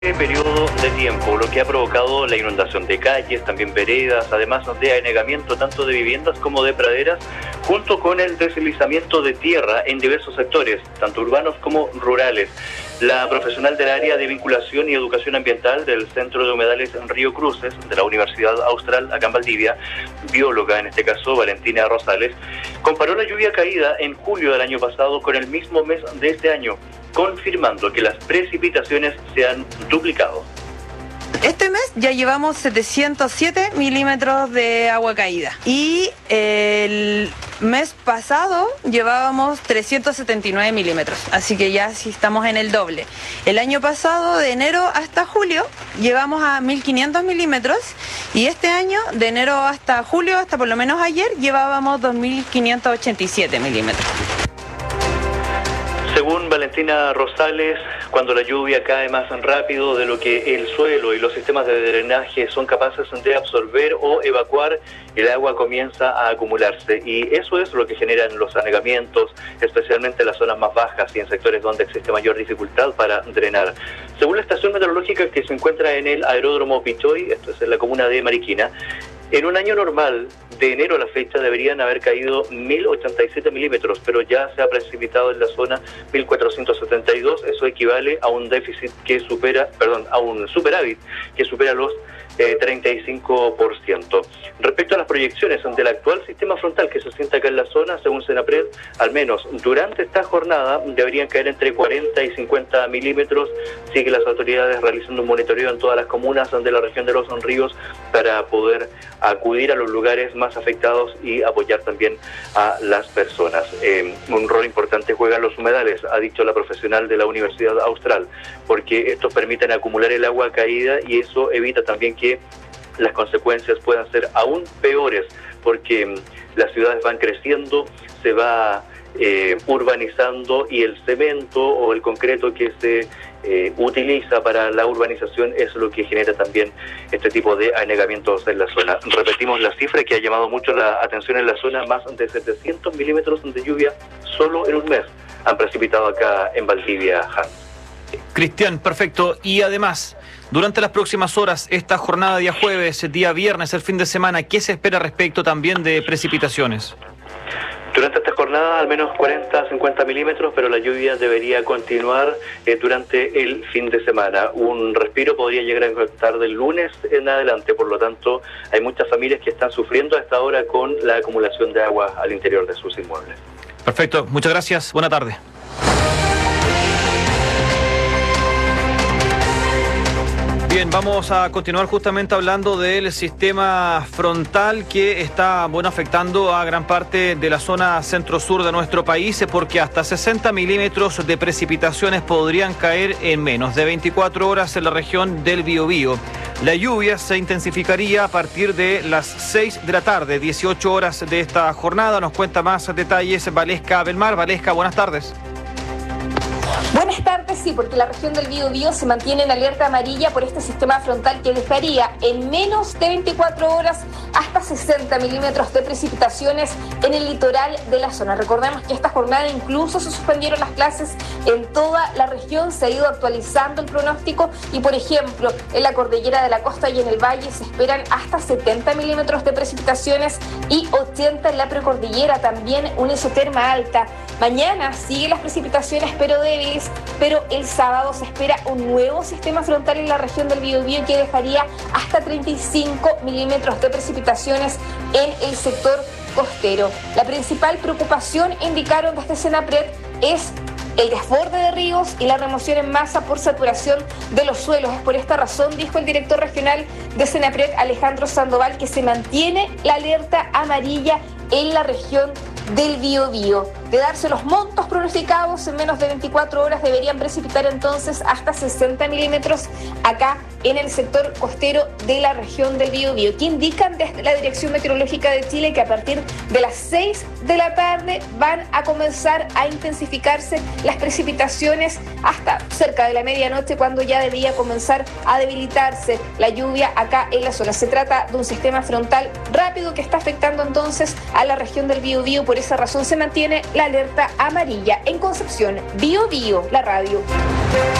Periodo de tiempo, lo que ha provocado la inundación de calles, también veredas, además de anegamiento tanto de viviendas como de praderas, junto con el deslizamiento de tierra en diversos sectores, tanto urbanos como rurales. La profesional del área de vinculación y educación ambiental del Centro de Humedales Río Cruces, de la Universidad Austral acá en Valdivia, bióloga en este caso, Valentina Rosales, comparó la lluvia caída en julio del año pasado con el mismo mes de este año, confirmando que las precipitaciones se han duplicado. Este mes ya llevamos 707 milímetros de agua caída y el mes pasado llevábamos 379 milímetros, así que ya sí estamos en el doble. El año pasado, de enero hasta julio, llevamos a 1500 milímetros y este año, de enero hasta julio, hasta por lo menos ayer, llevábamos 2587 milímetros. Según Valentina Rosales, cuando la lluvia cae más rápido de lo que el suelo y los sistemas de drenaje son capaces de absorber o evacuar, el agua comienza a acumularse y eso es lo que generan los anegamientos, especialmente en las zonas más bajas y en sectores donde existe mayor dificultad para drenar. Según la estación meteorológica que se encuentra en el aeródromo Pichoy, esto es en la comuna de Mariquina, en un año normal, de enero a la fecha, deberían haber caído 1087 milímetros, pero ya se ha precipitado en la zona 1472. Eso equivale a un déficit que a un superávit que supera los 35%. Respecto a las proyecciones del actual sistema frontal que se sienta acá en la zona, según Senapred, al menos durante esta jornada deberían caer entre 40 y 50 milímetros. Sigue las autoridades realizando un monitoreo en todas las comunas de la región de los ríos para poder acudir a los lugares más afectados y apoyar también a las personas. Un rol importante juegan los humedales, ha dicho la profesional de la Universidad Austral, porque estos permiten acumular el agua caída y eso evita también que las consecuencias puedan ser aún peores, porque las ciudades van creciendo, se va urbanizando y el cemento o el concreto que se utiliza para la urbanización es lo que genera también este tipo de anegamientos en la zona. Repetimos la cifra que ha llamado mucho la atención en la zona: más de 700 milímetros de lluvia solo en un mes han precipitado acá en Valdivia, Hans. Cristian, perfecto. Y además, durante las próximas horas, esta jornada día jueves, día viernes, el fin de semana, ¿qué se espera respecto también de precipitaciones? Durante esta jornada al menos 40 a 50 milímetros, pero la lluvia debería continuar durante el fin de semana. Un respiro podría llegar a afectar del lunes en adelante, por lo tanto hay muchas familias que están sufriendo a esta hora con la acumulación de agua al interior de sus inmuebles. Perfecto, muchas gracias, buena tarde. Bien, vamos a continuar justamente hablando del sistema frontal que está, afectando a gran parte de la zona centro-sur de nuestro país, porque hasta 60 milímetros de precipitaciones podrían caer en menos de 24 horas en la región del Biobío. La lluvia se intensificaría a partir de las 6 de la tarde, 18 horas de esta jornada. Nos cuenta más detalles Valesca Belmar. Valesca, buenas tardes. Buenas tardes, sí, porque la región del Biobío se mantiene en alerta amarilla por este sistema frontal que dejaría en menos de 24 horas hasta 60 milímetros de precipitaciones en el litoral de la zona. Recordemos que esta jornada incluso se suspendieron las clases en toda la región, se ha ido actualizando el pronóstico y, por ejemplo, en la cordillera de la costa y en el valle se esperan hasta 70 milímetros de precipitaciones y 80 en la precordillera, también una isoterma alta. Mañana siguen las precipitaciones pero débiles, pero el sábado se espera un nuevo sistema frontal en la región del Biobío que dejaría hasta 35 milímetros de precipitaciones en el sector costero. La principal preocupación, indicaron desde Senapred, es el desborde de ríos y la remoción en masa por saturación de los suelos. Es por esta razón, dijo el director regional de Senapred, Alejandro Sandoval, que se mantiene la alerta amarilla en la región del Biobío. De darse los montos pronosticados, en menos de 24 horas deberían precipitar entonces hasta 60 milímetros acá en el sector costero de la región del Biobío, que indican desde la Dirección Meteorológica de Chile que a partir de las 6 de la tarde van a comenzar a intensificarse las precipitaciones hasta cerca de la medianoche, cuando ya debería comenzar a debilitarse la lluvia acá en la zona. Se trata de un sistema frontal rápido que está afectando entonces a la región del Biobío. Por esa razón se mantiene la alerta amarilla en Concepción. Biobío, la radio.